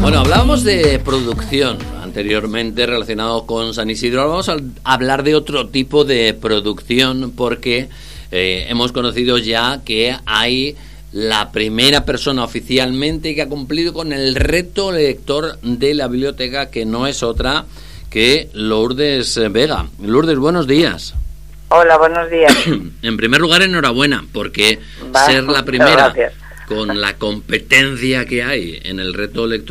Bueno, hablábamos de producción anteriormente relacionado con San Isidro. Ahora vamos a hablar de otro tipo de producción porque hemos conocido ya que hay la primera persona oficialmente que ha cumplido con el reto lector de la biblioteca, que no es otra que Lourdes Vega. Lourdes, buenos días. Hola, buenos días. En primer lugar, enhorabuena, porque ser la primera con la competencia que hay en el reto lector